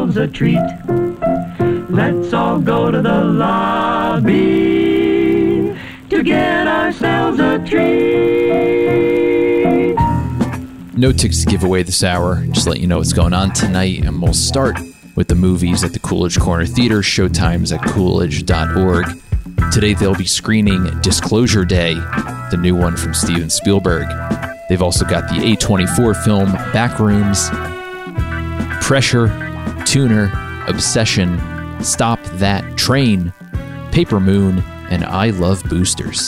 ourselves a treat. Let's all go to the lobby to get ourselves a treat. No tickets to give away this hour. Just let you know what's going on tonight, and we'll start with the movies at the Coolidge Corner Theater. Showtimes at coolidge.org. Today they'll be screening Disclosure Day, the new one from Steven Spielberg. They've also got the A24 film Backrooms, Pressure, Tuner, Obsession, Stop That Train, Paper Moon, and I Love Boosters.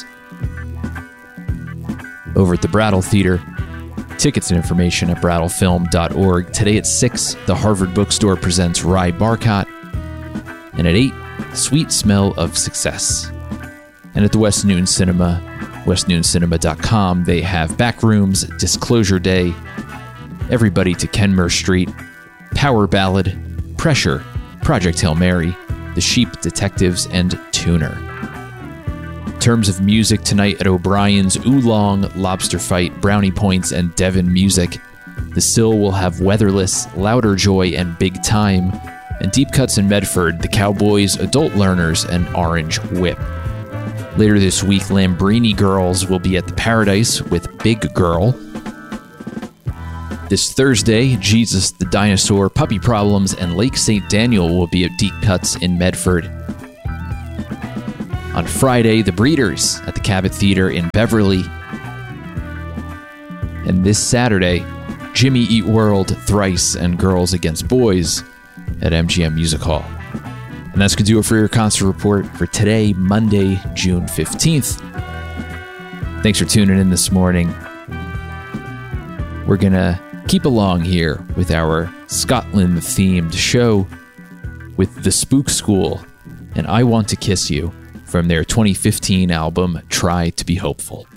Over at the Brattle Theater, tickets and information at brattlefilm.org. Today at 6, the Harvard Bookstore presents Ry Barcott. And at 8, Sweet Smell of Success. And at the West Newton Cinema, westnewtoncinema.com, they have Backrooms, Disclosure Day, Everybody to Kenmure Street, Power Ballad, Pressure, Project Hail Mary, The Sheep Detectives, and Tuner. In terms of music tonight at O'Brien's, Oolong, Lobster Fight, Brownie Points, and Devon Music. The Sill will have Weatherless, Louder Joy, and Big Time. And Deep Cuts in Medford, The Cowboys, Adult Learners, and Orange Whip. Later this week, Lambrini Girls will be at the Paradise with Big Girl. This Thursday, Jesus the Dinosaur, Puppy Problems, and Lake St. Daniel will be at Deep Cuts in Medford. On Friday, The Breeders at the Cabot Theater in Beverly. And this Saturday, Jimmy Eat World, Thrice, and Girls Against Boys at MGM Music Hall. And that's going to do it for your concert report for today, Monday, June 15th. Thanks for tuning in this morning. We're going to keep along here with our Scotland-themed show with The Spook School and I Want to Kiss You from their 2015 album, Try to Be Hopeful.